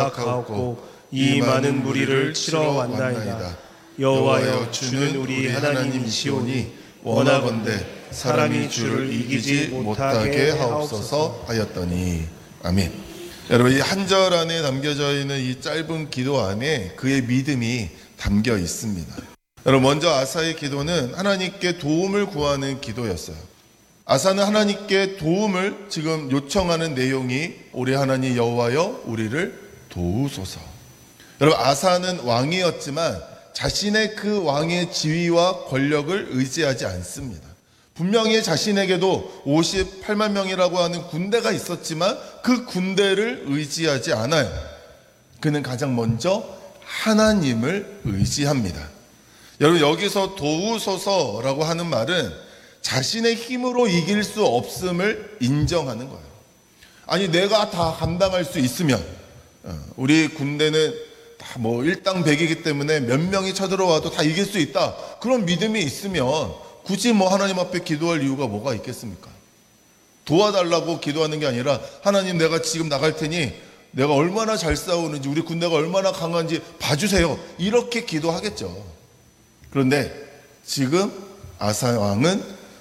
부탁하옵고 이 많은 무리를 치러 왔나이다. 여호와여, 주는 우리 하나님이시오니 원하건대 사람이 주를 이기지 못하게 하옵소서 하였더니. 아멘. 여러분, 이 한 절 안에 담겨져 있는 이 짧은 기도 안에 그의 믿음이 담겨 있습니다. 여러분, 먼저 아사의 기도는 하나님께 도움을 구하는 기도였어요. 아사는 하나님께 도움을 지금 요청하는 내용이 우리 하나님 여호와여 우리를 도우소서. 여러분, 아사는 왕이었지만 자신의 그 왕의 지위와 권력을 의지하지 않습니다. 분명히 자신에게도 58만 명이라고 하는 군대가 있었지만 그 군대를 의지하지 않아요. 그는 가장 먼저 하나님을 의지합니다. 여러분, 여기서 도우소서라고 하는 말은 자신의 힘으로 이길 수 없음을 인정하는 거예요. 아니, 내가 다 감당할 수 있으면, 우리 군대는 다 뭐 일당백이기 때문에 몇 명이 쳐들어와도 다 이길 수 있다, 그런 믿음이 있으면 굳이 뭐 하나님 앞에 기도할 이유가 뭐가 있겠습니까? 도와달라고 기도하는 게 아니라, 하나님, 내가 지금 나갈 테니 내가 얼마나 잘 싸우는지, 우리 군대가 얼마나 강한지 봐주세요, 이렇게 기도하겠죠. 그런데 지금 아사 왕은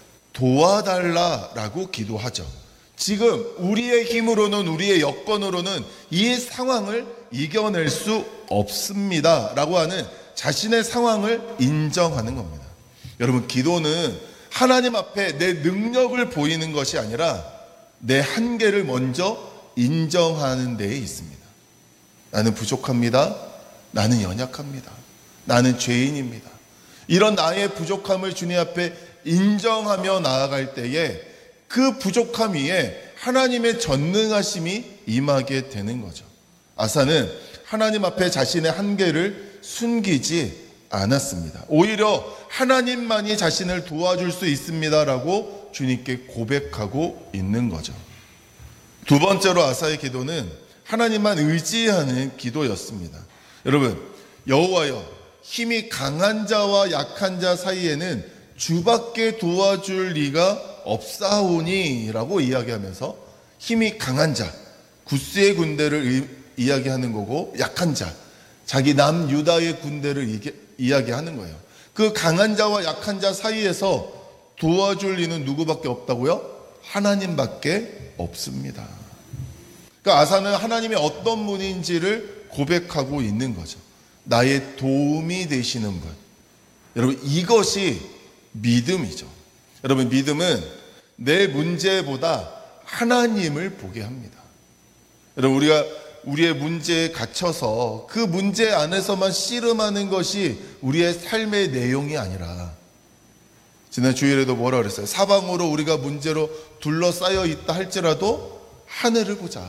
도와달라라고 기도하죠. 지금 우리의 힘으로는, 우리의 여건으로는 이 상황을 이겨낼 수 없습니다 라고 하는 자신의 상황을 인정하는 겁니다. 여러분, 기도는 하나님 앞에 내 능력을 보이는 것이 아니라 내 한계를 먼저 인정하는 데에 있습니다. 나는 부족합니다. 나는 연약합니다. 나는 죄인입니다. 이런 나의 부족함을 주님 앞에 인정하며 나아갈 때에 그 부족함 위에 하나님의 전능하심이 임하게 되는 거죠. 아사는 하나님 앞에 자신의 한계를 숨기지 않았습니다. 오히려 하나님만이 자신을 도와줄 수 있습니다라고 주님께 고백하고 있는 거죠. 두 번째로 아사의 기도는 하나님만 의지하는 기도였습니다. 여러분, 여호와여, 힘이 강한 자와 약한 자 사이에는 주밖에 도와줄 리가 없사오니 라고 이야기하면서 힘이 강한 자, 구스의 군대를 이야기하는 거고, 약한 자, 자기 남유다의 군대를 이야기하는 거예요. 그 강한 자와 약한 자 사이에서 도와줄 리는 누구밖에 없다고요? 하나님밖에 없습니다. 그러니까 아사는 하나님의 어떤 분인지를 고백하고 있는 거죠. 나의 도움이 되시는 분. 여러분, 이것이 믿음이죠. 여러분, 믿음은 내 문제보다 하나님을 보게 합니다. 여러분, 우리가 우리의 문제에 갇혀서 그 문제 안에서만 씨름하는 것이 우리의 삶의 내용이 아니라, 지난 주일에도 뭐라 그랬어요? 사방으로 우리가 문제로 둘러싸여 있다 할지라도 하늘을 보자.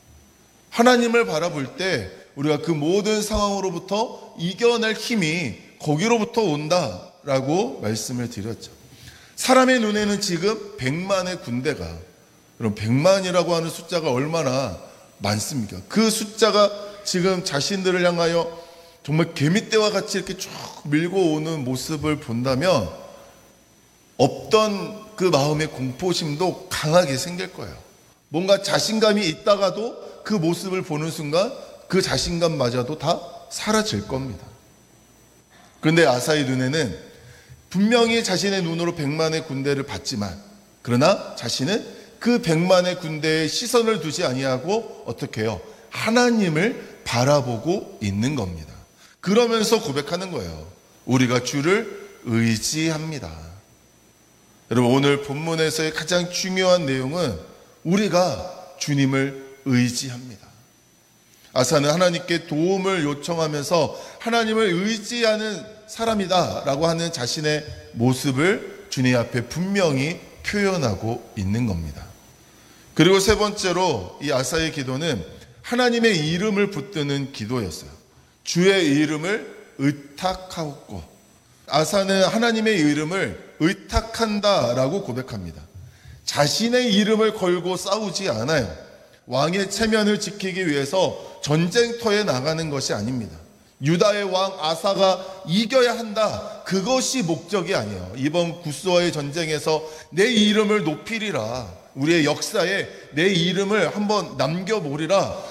하나님을 바라볼 때 우리가 그 모든 상황으로부터 이겨낼 힘이 거기로부터 온다라고 말씀을 드렸죠. 사람의 눈에는 지금 100만의 군대가, 여러분, 100만이라고 하는 숫자가 얼마나 많습니까? 그 숫자가 지금 자신들을 향하여 정말 개미떼와 같이 이렇게 쭉 밀고 오는 모습을 본다면 없던 그 마음의 공포심도 강하게 생길 거예요. 뭔가 자신감이 있다가도 그 모습을 보는 순간 그 자신감마저도 다 사라질 겁니다. 그런데 아사의 눈에는 분명히 자신의 눈으로 100만의 군대를 봤지만, 그러나 자신은 그 100만의 군대에 시선을 두지 아니하고 어떻게 해요? 하나님을 바라보고 있는 겁니다. 그러면서 고백하는 거예요. 우리가 주를 의지합니다. 여러분, 오늘 본문에서의 가장 중요한 내용은 우리가 주님을 의지합니다. 아사는 하나님께 도움을 요청하면서 하나님을 의지하는 사람이다 라고 하는 자신의 모습을 주님 앞에 분명히 표현하고 있는 겁니다. 그리고 세 번째로 이 아사의 기도는 하나님의 이름을 붙드는 기도였어요. 주의 이름을 의탁하옵고. 아사는 하나님의 이름을 의탁한다라고 고백합니다. 자신의 이름을 걸고 싸우지 않아요. 왕의 체면을 지키기 위해서 전쟁터에 나가는 것이 아닙니다. 유다의 왕 아사가 이겨야 한다, 그것이 목적이 아니에요. 이번 구스와의 전쟁에서 내 이름을 높이리라, 우리의 역사에 내 이름을 한번 남겨보리라,